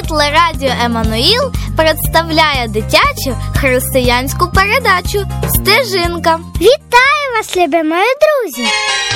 Телерадіо Еммануїл представляє дитячу християнську передачу «Стежинка». Вітаю вас, любі мої друзі!